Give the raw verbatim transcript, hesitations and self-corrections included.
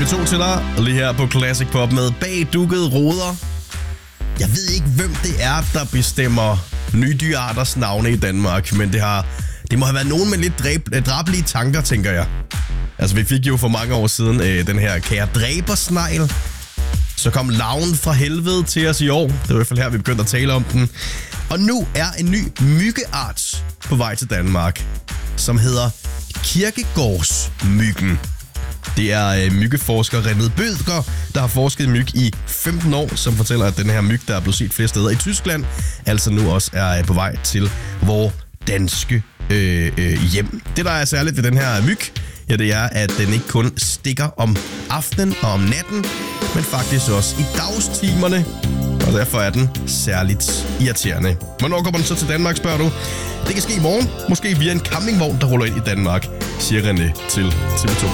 V to til dig, lige her på Classic Pop med Bag dukkede ruder. Jeg ved ikke, hvem det er, der bestemmer nye dyrearters navne i Danmark, men det har det må have været nogen med lidt dræb, drabelige tanker, tænker jeg. Altså, vi fik jo for mange år siden øh, den her kære dræbersnegl. Så kom larven fra helvede til os i år. Det var i hvert fald her, vi begyndte at tale om den. Og nu er en ny myggeart på vej til Danmark, som hedder kirkegårdsmyggen. Det er øh, myggeforsker René Bødker, der har forsket i myg i femten år, som fortæller, at den her myg, der er blevet set flere steder i Tyskland, altså nu også er øh, på vej til vores danske øh, øh, hjem. Det, der er særligt ved den her myg, ja, det er, at den ikke kun stikker om aftenen og om natten, men faktisk også i dagstimerne, og derfor er den særligt irriterende. Hvornår kommer den så til Danmark, spørger du? Det kan ske i morgen, måske via en campingvogn, der ruller ind i Danmark, siger René til T V to.